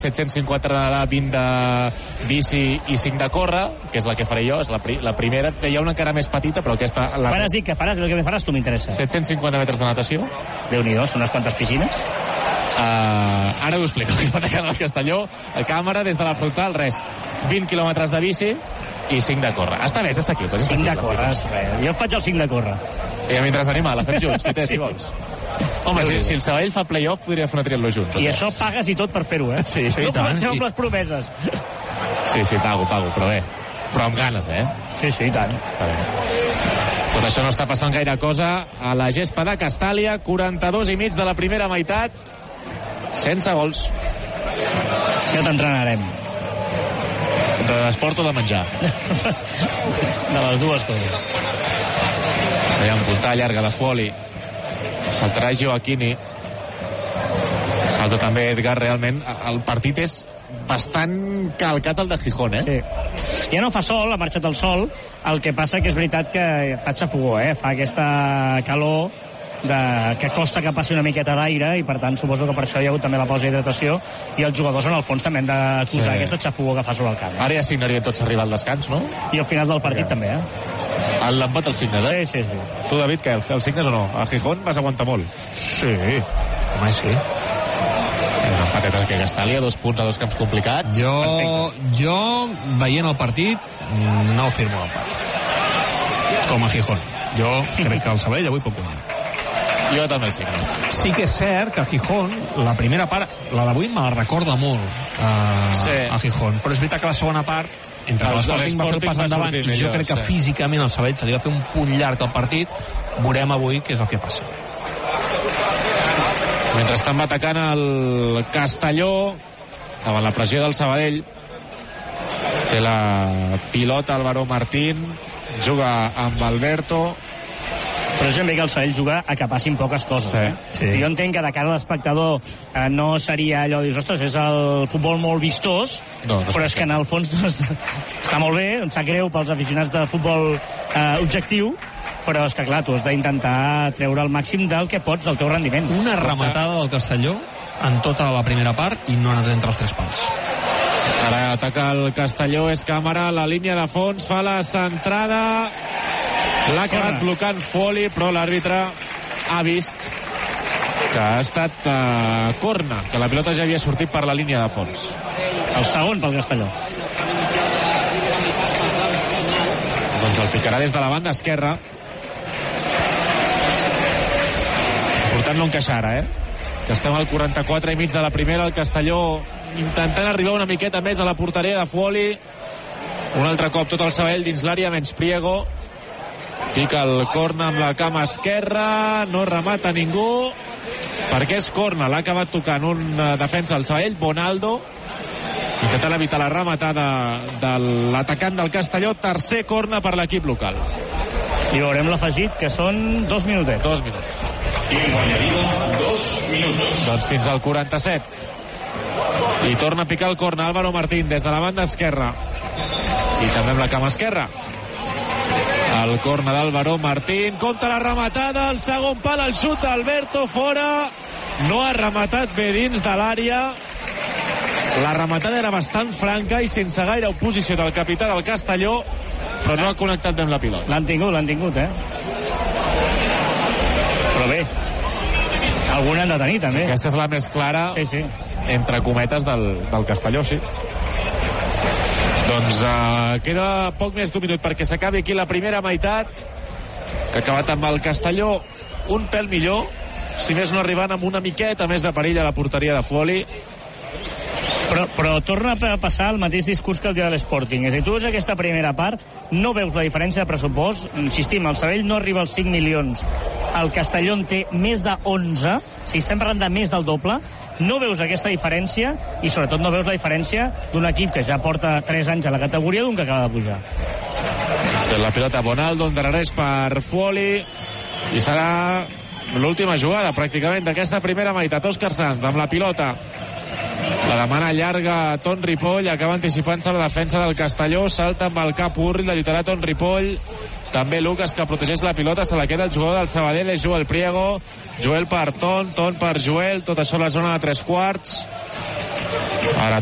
750 de nedar, 20 de bici i 5 de córrer, que és la que faré jo, és la primera. Hi ha una encara més petita, però aquesta... Quan has dit que faràs? El que faràs tu m'interessa. 750 metres de natació. Déu-n'hi-do, són unes quantes piscines. Ara ho explico, que està tacant el Castelló, a càmera, des de la frontal, res. 20 quilòmetres de bici i 5 de córrer. Està bé, és assequible. 5 de córrer, jo faig el 5 de córrer. I mentre s'anima, la fem junts, Fiter, si vols. Home, si el Sabadell fa play-off, podria fer una triatló junts. I això pagues i tot per fer-ho, eh? Sí, no comencem amb les promeses. Sí, pago, però bé. Però amb ganes, eh? Sí, i tant. Tot això no està passant gaire cosa a la gespa de Castàlia, 42,5 de la primera meitat, sense gols. Ja t'entrenarem. D'esport o de menjar? De les dues coses. Allà un puntar llarga de Foli. Saltarà Gioacchini. Salta també Edgar. Realment el partit és bastant calcat el de Gijón, eh? Sí. Ja no fa sol, ha marxat el sol. El que passa que és veritat que fa xafogó, eh? Fa aquesta calor que costa que passi una miqueta d'aire i per tant suposo que per això hi ha hagut també la pausa d'hidratació i els jugadors en el fons també han d'acusar aquesta xafogó que fa sobre el camp. Ara ja signaria tots arribar al descans, no? I al final del partit també, eh? L'empat el signes, eh? Sí. Tu, David, què? El signes o no? A Gijón vas aguantar molt. Sí, home, sí. Un empatet que Castàlia, 2 punts a 2 camps complicats. Jo veient el partit, no firmo l'empat. Com a Gijón. Jo crec que el Sabadell avui pot guanyar. Jo també el signo. Sí que és cert que a Gijón, la primera part, la d'avui me la recorda molt a Gijón, però és veritat que la segona part entre l'Sporting va fer el pas endavant i jo crec que físicament el Sabadell se li va fer un punt llarg al partit. Veurem avui què és el que passa. Mentre estan atacant el Castelló davant la pressió del Sabadell, té la pilota Álvaro Martín, juga amb Alberto. Però és ben bé que el Sabadell juga a que passin poques coses. Sí. Jo entenc que de cara a l'espectador no seria allò, dius, ostres, és el futbol molt vistós, però és que en el fons està molt bé, em sap greu pels aficionats de futbol objectiu, però és que clar, tu has d'intentar treure el màxim del que pots del teu rendiment. Una rematada del Castelló en tota la primera part i no ha anat entre els 3 pals. Ara ataca el Castelló, és càmera, la línia de fons, fa la centrada, l'ha acabat blocant Foli, però l'àrbitre ha vist que ha estat corna, que la pilota ja havia sortit per la línia de fons. El segon pel Castelló. Doncs el picarà des de la banda esquerra. Portant-lo a encaixar ara, que estem al 44,5 de la primera, el Castelló intentant arribar una miqueta més a la porteria de Foli. Un altre cop tot el Sabadell dins l'àrea, menys Priego. Pica el corna amb la cama esquerra, no remata ningú, perquè és corna, l'ha acabat tocant un defensa del Sabadell, Bonaldo, intentant evitar la rematada de l'atacant del Castelló. Tercer corna per l'equip local. I veurem l'afegit, que són 2 minutets. 2 minuts. Tiempo añadido, 2 minutos. Doncs fins al 47. I torna a picar el corna Álvaro Martín des de la banda esquerra. I també amb la cama esquerra. El corna d'Álvaro Martín. Compte la rematada, el segon pal, el xut d'Alberto, fora. No ha rematat bé dins de l'àrea. La rematada era bastant franca i sense gaire oposició del capità del Castelló, però no ha connectat bé amb la pilota. L'han tingut, Però bé, alguna han de tenir, també. Aquesta és la més clara, sí. entre cometes, del Castelló, sí. Doncs queda poc més d'un minut perquè s'acabi aquí la primera meitat, que ha acabat amb el Castelló un pèl millor, si més no arribant amb una miqueta més de perill a la porteria de Foli. Però torna a passar el mateix discurs que el dia de l'Sporting. És a dir, tu veus aquesta primera part, no veus la diferència de pressupost. Insistim, el Sabadell no arriba als 5 milions. El Castelló en té més de 11. Si estem parlant de més del doble, no veus aquesta diferència i sobretot no veus la diferència d'un equip que ja porta 3 anys a la categoria d'un que acaba de pujar. La pilota Bonaldo, endarrereix per Foli i serà l'última jugada pràcticament d'aquesta primera meitat. Òscar Sanz amb la pilota, la demana llarga Ton Ripoll, acaba anticipant-se a la defensa del Castelló, salta amb el cap Urri, la lluitarà Ton Ripoll, també Lucas, que protegeix la pilota, se la queda el jugador del Sabadell, és Joel Priego, Joel per Ton per Joel, tot això a la zona de 3 quarts.